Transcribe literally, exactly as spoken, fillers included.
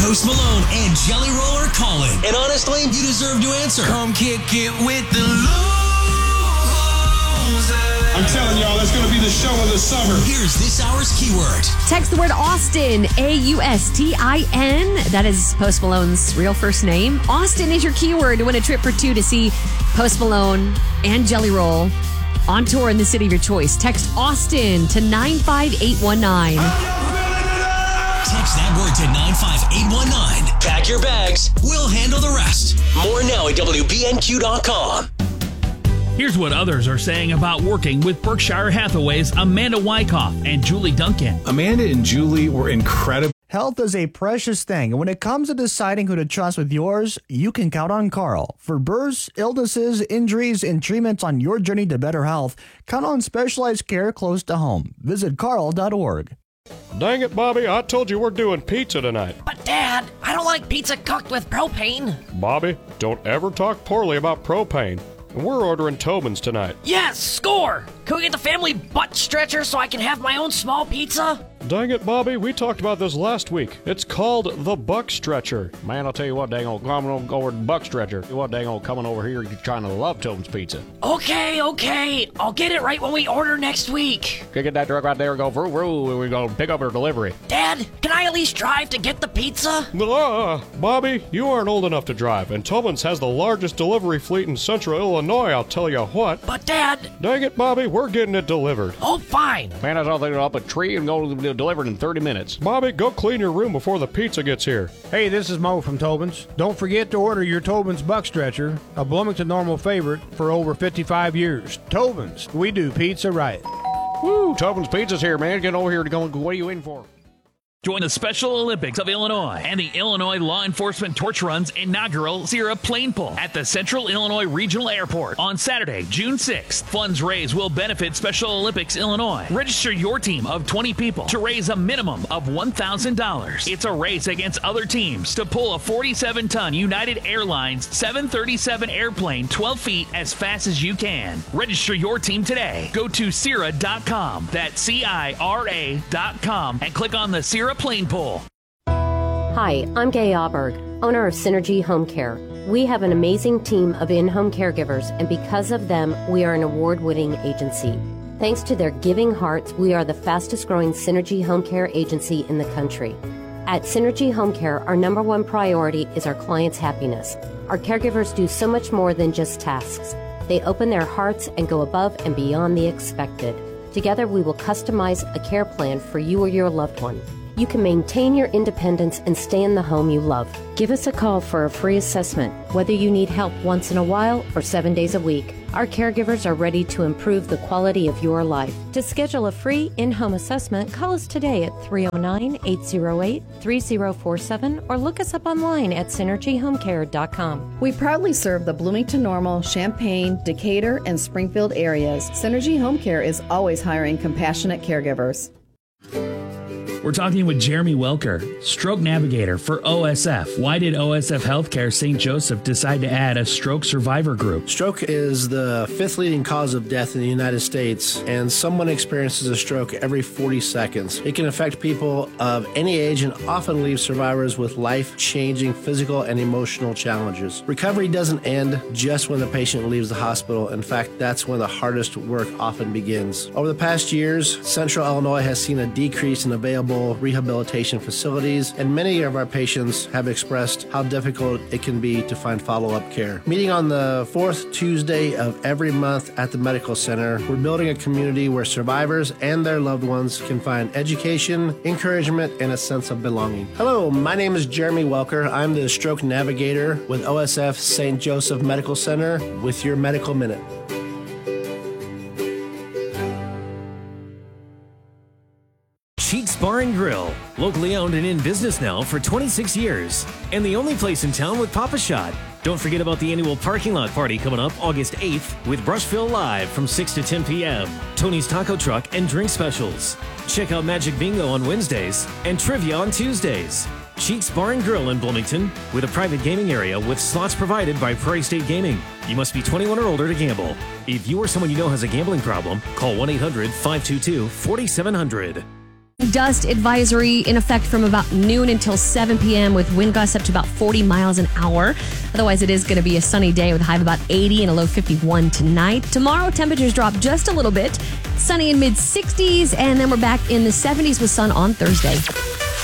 Post Malone and Jelly Roll are calling. And honestly, you deserve to answer. Come kick it with the losers. I'm telling y'all, that's going to be the show of the summer. Here's this hour's keyword. Text the word Austin, A U S T I N. That is Post Malone's real first name. Austin is your keyword to win a trip for two to see Post Malone and Jelly Roll on tour in the city of your choice. Text Austin to nine five eight one nine. Text that word to nine five eight one nine. Pack your bags. We'll handle the rest. More now at W B N Q dot com. Here's what others are saying about working with Berkshire Hathaway's Amanda Wyckoff and Julie Duncan. Amanda and Julie were incredible. Health is a precious thing, and when it comes to deciding who to trust with yours, you can count on Carl. For births, illnesses, injuries, and treatments on your journey to better health, count on specialized care close to home. Visit carl dot org. Dang it, Bobby, I told you we're doing pizza tonight. But, Dad, I don't like pizza cooked with propane. Bobby, don't ever talk poorly about propane. We're ordering Tobin's tonight. Yes, score! Can we get the family butt stretcher so I can have my own small pizza? Dang it, Bobby, we talked about this last week. It's called the Buck Stretcher. Man, I'll tell you what, dang old, coming over the Buck Stretcher. What, dang old, coming over here, you're trying to love Tobin's Pizza. Okay, okay. I'll get it right when we order next week. Okay, get that truck right there and go, vroom, vroom, and we go pick up our delivery. Dad, can I at least drive to get the pizza? Uh, Bobby, you aren't old enough to drive, and Tobin's has the largest delivery fleet in central Illinois, I'll tell you what. But, Dad... Dang it, Bobby, we're getting it delivered. Oh, fine. Man, I thought they'd up a tree and go delivered in thirty minutes. Bobby, go clean your room before the pizza gets here. Hey, this is Mo from Tobin's. Don't forget to order your Tobin's Buck Stretcher, a Bloomington Normal favorite for over fifty-five years. Tobin's, we do pizza right. Woo, Tobin's Pizza's here, man. Get over here to go. What are you in for? Join the Special Olympics of Illinois and the Illinois Law Enforcement Torch Run's inaugural Sierra Plane Pull at the Central Illinois Regional Airport on Saturday, June sixth. Funds raised will benefit Special Olympics Illinois. Register your team of twenty people to raise a minimum of one thousand dollars. It's a race against other teams to pull a forty-seven ton United Airlines seven thirty-seven airplane twelve feet as fast as you can. Register your team today. Go to Cira dot com. That's C I R A dot com and click on the Sierra Plane Pull. Hi, I'm Gay Auberg, owner of Synergy Home Care. We have an amazing team of in-home caregivers, and because of them, we are an award-winning agency. Thanks to their giving hearts, we are the fastest-growing Synergy Home Care agency in the country. At Synergy Home Care, our number one priority is our clients' happiness. Our caregivers do so much more than just tasks. They open their hearts and go above and beyond the expected. Together, we will customize a care plan for you or your loved one. You can maintain your independence and stay in the home you love. Give us a call for a free assessment, whether you need help once in a while or seven days a week. Our caregivers are ready to improve the quality of your life. To schedule a free in-home assessment, call us today at three oh nine, eight oh eight, three oh four seven or look us up online at synergy home care dot com. We proudly serve the Bloomington Normal, Champaign, Decatur, and Springfield areas. Synergy Home Care is always hiring compassionate caregivers. We're talking with Jeremy Welker, stroke navigator for O S F. Why did O S F Healthcare Saint Joseph decide to add a stroke survivor group? Stroke is the fifth leading cause of death in the United States, and someone experiences a stroke every forty seconds. It can affect people of any age and often leave survivors with life-changing physical and emotional challenges. Recovery doesn't end just when the patient leaves the hospital. In fact, that's when the hardest work often begins. Over the past years, Central Illinois has seen a decrease in available rehabilitation facilities, and many of our patients have expressed how difficult it can be to find follow-up care. Meeting on the fourth Tuesday of every month at the Medical Center, we're building a community where survivors and their loved ones can find education, encouragement, and a sense of belonging. Hello, my name is Jeremy Welker. I'm the stroke navigator with O S F Saint Joseph Medical Center with your Medical Minute. Cheeks Bar and Grill, locally owned and in business now for twenty-six years, and the only place in town with Papa-Shot. Don't forget about the annual parking lot party coming up August eighth with Brushville Live from six to ten p.m., Tony's Taco Truck and drink specials. Check out Magic Bingo on Wednesdays and Trivia on Tuesdays. Cheeks Bar and Grill in Bloomington with a private gaming area with slots provided by Prairie State Gaming. You must be twenty-one or older to gamble. If you or someone you know has a gambling problem, call one eight hundred, five two two, four seven zero zero. dust advisory in effect from about noon until seven p.m. with wind gusts up to about forty miles an hour. Otherwise, it is going to be a sunny day with a high of about eighty and a low fifty-one tonight. Tomorrow, temperatures drop just a little bit. Sunny in mid sixties, and then we're back in the seventies with sun on Thursday.